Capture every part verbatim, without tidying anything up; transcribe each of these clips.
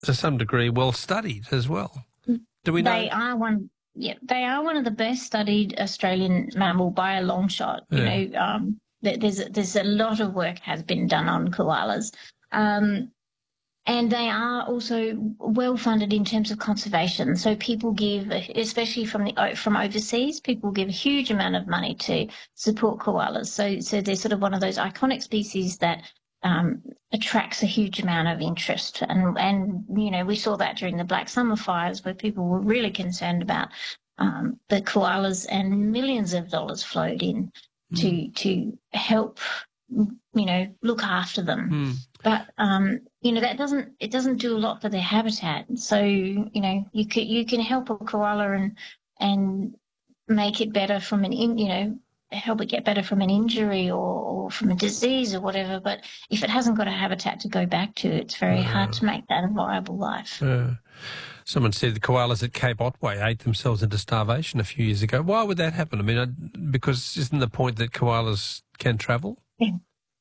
to some degree, well studied as well. Do we know? They are one. Yeah, they are one of the best studied Australian mammal by a long shot. You Yeah. know, um, there's there's a lot of work has been done on koalas. Um, And they are also well funded in terms of conservation. So people give, especially from the from overseas, people give a huge amount of money to support koalas. So so they're sort of one of those iconic species that um, attracts a huge amount of interest. And and you know we saw that during the Black Summer fires, where people were really concerned about um, the koalas, and millions of dollars flowed in mm. to to help you know look after them. Mm. But um, you know that doesn't it doesn't do a lot for their habitat. So you know you can you can help a koala and and make it better from an in, you know help it get better from an injury or, or from a disease or whatever. But if it hasn't got a habitat to go back to, it's very uh, hard to make that a viable life. Uh, someone said the koalas at Cape Otway ate themselves into starvation a few years ago. Why would that happen? I mean, I, because isn't the point that koalas can travel? Yeah.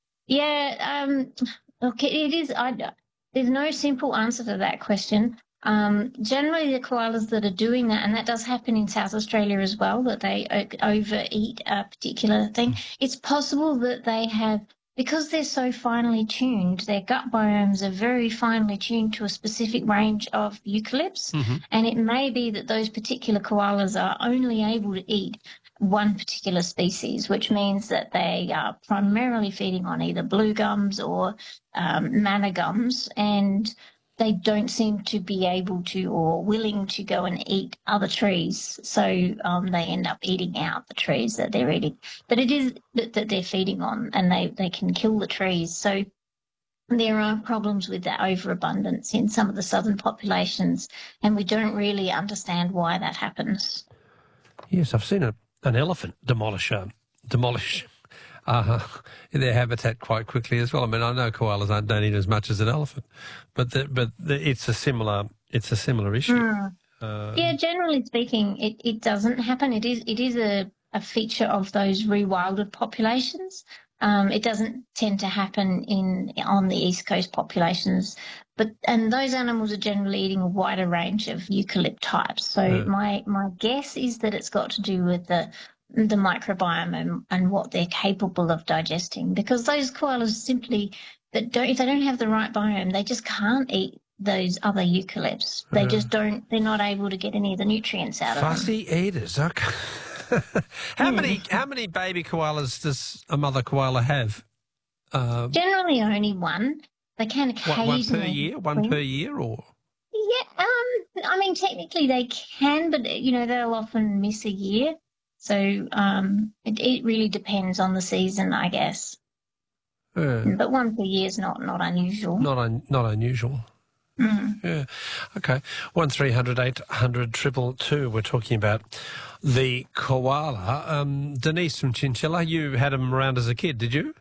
Yeah. Um, Look, it is. I, there's no simple answer to that question. Um, generally, the koalas that are doing that, and that does happen in South Australia as well, that they overeat a particular thing. It's possible that they have, because they're so finely tuned, their gut biomes are very finely tuned to a specific range of eucalypts, mm-hmm. and it may be that those particular koalas are only able to eat one particular species, which means that they are primarily feeding on either blue gums or um, manna gums, and they don't seem to be able to or willing to go and eat other trees. So um, they end up eating out the trees that they're eating. But it is that, that they're feeding on, and they, they can kill the trees. So there are problems with that overabundance in some of the southern populations, and we don't really understand why that happens. Yes, I've seen a An elephant demolish um, demolish uh, their habitat quite quickly as well. I mean, I know koalas don't, don't eat as much as an elephant, but the, but the, it's a similar it's a similar issue. Mm. Um, yeah, generally speaking, it, it doesn't happen. It is it is a, a feature of those rewilded populations. Um, it doesn't tend to happen in on the East Coast populations, but and those animals are generally eating a wider range of eucalypt types. So yeah. my my guess is that it's got to do with the the microbiome and, and what they're capable of digesting, because those koalas simply that don't if they don't have the right biome, they just can't eat those other eucalypts. They yeah. just don't. They're not able to get any of the nutrients out Fussy of them. Fussy eaters. Okay. how many how many baby koalas does a mother koala have? Uh, Generally, only one. They can occasionally one, one per year. One per year, or yeah. Um, I mean, technically they can, but you know they'll often miss a year. So um, it, it really depends on the season, I guess. Uh, but one per year is not not unusual. Not un, not unusual. Mm. Yeah. Okay. One three hundred eight hundred triple two. We're talking about the koala. Um, Denise from Chinchilla, you had him around as a kid, did you?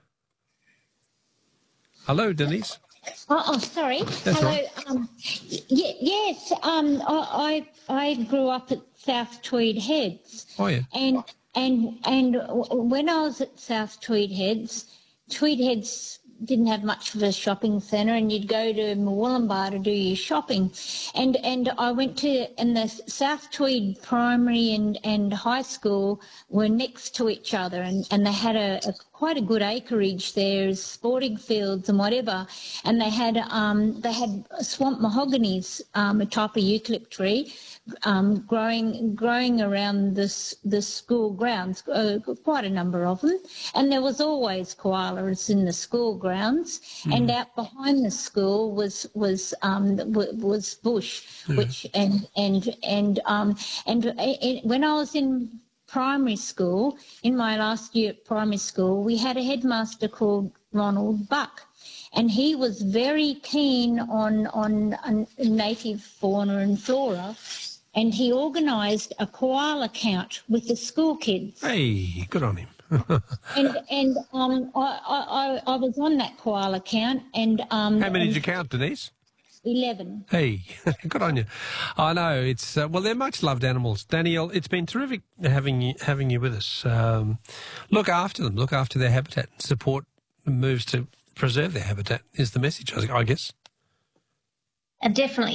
Hello, Denise. Oh, oh sorry. That's Hello. Right. Um, y- yes. Um, I, I I grew up at South Tweed Heads. Oh yeah. And and and when I was at South Tweed Heads, Tweed Heads didn't have much of a shopping centre, and you'd go to Murwillumbah to do your shopping. And and I went to, and the South Tweed Primary and, and High School were next to each other, and, and they had a, a quite a good acreage there, sporting fields and whatever. And they had um they had swamp mahoganies, um, a type of eucalypt tree, um, growing growing around this the school grounds, uh, quite a number of them. And there was always koalas in the school grounds, mm. and out behind the school was was um was bush, yeah. which and and and um and, and when I was in primary school, in my last year at primary school, we had a headmaster called Ronald Buck, and he was very keen on on, on native fauna and flora, and he organised a koala count with the school kids. Hey, good on him. and and um, I, I I was on that koala count, and um. How many did you count, Denise? Eleven. Hey, good on you. I know it's uh, well, they're much loved animals. Danielle, it's been terrific having you having you with us. Um, look after them, look after their habitat, support moves to preserve their habitat is the message, I guess. Uh, definitely.